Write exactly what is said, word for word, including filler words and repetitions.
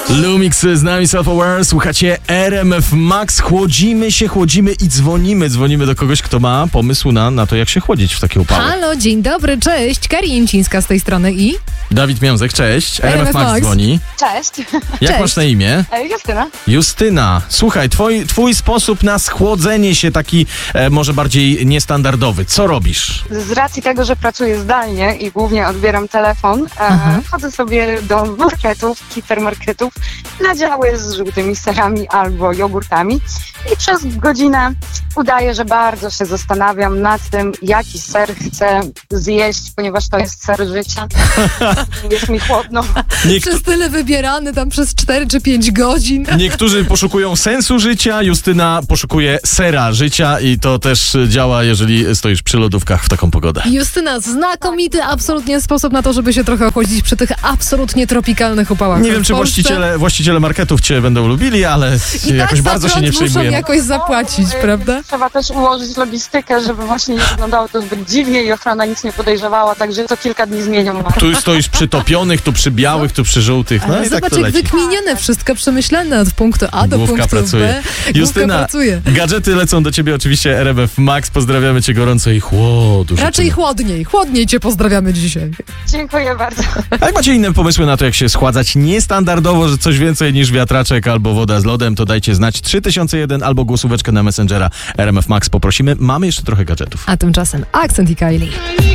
Lumix z nami, Self-Aware, słuchacie R M F Max, chłodzimy się, chłodzimy i dzwonimy, dzwonimy do kogoś, kto ma pomysł na, na to, jak się chłodzić w takie upały. Halo, dzień dobry, cześć, Kari Jęcińska z tej strony i... Dawid Miązek, cześć, R M F Max dzwoni. Cześć. Jak Cześć. masz na imię? Justyna. Justyna, słuchaj, twoj, twój sposób na schłodzenie się taki e, może bardziej niestandardowy, co robisz? Z racji tego, że pracuję zdalnie i głównie odbieram telefon, e, chodzę sobie do marketów, hipermarketów na działy z żółtymi serami albo jogurtami i przez godzinę udaję, że bardzo się zastanawiam nad tym, jaki ser chcę zjeść, ponieważ to jest ser życia. Jest mi chłodno. Niekt- Przez tyle wybierany tam przez cztery czy pięć godzin. Niektórzy poszukują sensu życia, Justyna poszukuje sera życia i to też działa, jeżeli stoisz przy lodówkach w taką pogodę. Justyna, znakomity absolutnie sposób na to, żeby się trochę ochłodzić przy tych absolutnie tropikalnych upałach. Nie wiem, w czy Polsce. właściciele, właściciele marketów cię będą lubili, ale I jakoś tak bardzo się nie muszą przejmujemy. jakoś zapłacić, No, prawda? Trzeba też ułożyć logistykę, żeby właśnie nie wyglądało to zbyt dziwnie i ochrona nic nie podejrzewała, także co kilka dni zmienią. Tu stoisz przy topionych, tu przy białych, tu przy żółtych. No Ale i zobacz, tak to jak leci. wykminione, wszystko przemyślane od punktu A do Główka punktu pracuje. B. Główka Justyna, pracuje. gadżety lecą do ciebie oczywiście R M F Max. Pozdrawiamy cię gorąco i chłodu. Raczej życzymy. chłodniej, chłodniej cię pozdrawiamy dzisiaj. Dziękuję bardzo. A jak macie inne pomysły na to, jak się schładzać niestandardowo, że coś więcej niż wiatraczek albo woda z lodem, to dajcie znać trzy tysiące jeden albo głosóweczkę na Messengera R M F Max poprosimy. Mamy jeszcze trochę gadżetów. A tymczasem Akcent i Kylie.